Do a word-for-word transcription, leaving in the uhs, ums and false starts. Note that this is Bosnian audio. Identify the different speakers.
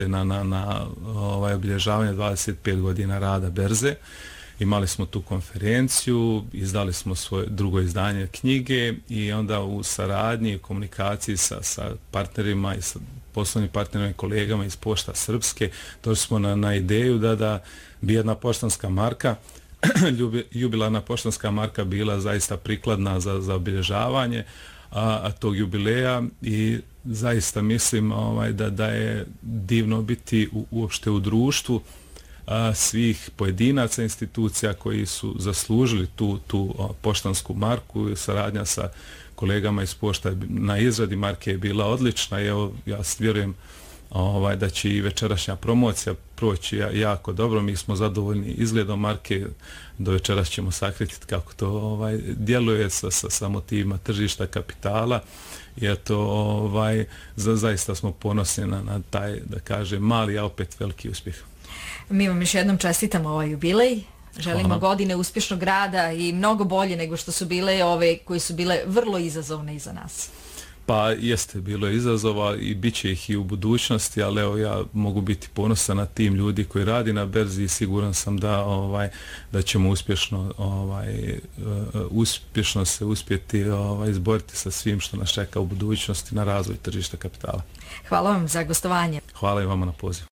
Speaker 1: na, na, na ovaj, obilježavanje dvadeset pet godina rada berze. Imali smo tu konferenciju, izdali smo svoje drugo izdanje knjige i onda u saradnji i komunikaciji sa, sa partnerima i sa poslovnim partnerima i kolegama iz Pošta Srpske došli smo na, na ideju da, da bi jedna poštanska marka, jubilarna poštanska marka bila zaista prikladna za, za obilježavanje a, a tog jubileja i zaista mislim ovaj, da, da je divno biti u, uopšte u društvu a, svih pojedinaca institucija koji su zaslužili tu, tu a, poštansku marku i saradnja sa kolegama iz Pošta na izradi marke je bila odlična i evo, ja vjerujem ovaj, da će i večerašnja promocija proći jako dobro. Mi smo zadovoljni izgledom marke, do večeras ćemo sakriti kako to ovaj, djeluje sa, sa, sa motivima tržišta kapitala i eto, ovaj, za, zaista smo ponosni na, na taj, da kažem, mali, a opet veliki uspjeh.
Speaker 2: Mi vam još jednom čestitamo ovaj jubilej. Želimo
Speaker 1: Hvala.
Speaker 2: Godine uspješnog rada i mnogo bolje nego što su bile ove koje su bile vrlo izazovne iza nas.
Speaker 1: Pa jeste, bilo je izazova i bit će ih i u budućnosti, ali evo ja mogu biti ponosan na tim ljudi koji radi na berzi i siguran sam da ovaj da ćemo uspješno ovaj uh, uspješno se uspjeti ovaj izboriti sa svim što nas čeka u budućnosti na razvoj tržišta kapitala.
Speaker 2: Hvala vam za gostovanje.
Speaker 1: Hvala i vama na pozivu.